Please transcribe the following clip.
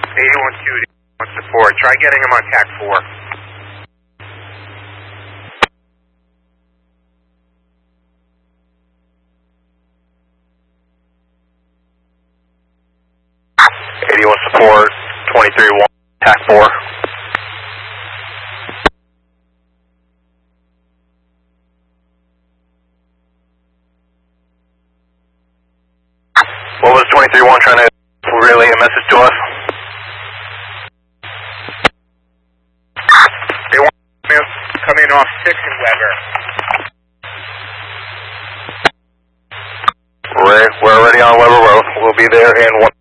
wants support. Try getting him on TAC 4. Support, 23-1, TAC 4. What was 23-1 trying to relay a message to us? They want to come in off 6 and Weber. We're already on Weber Road. We'll be there in 1.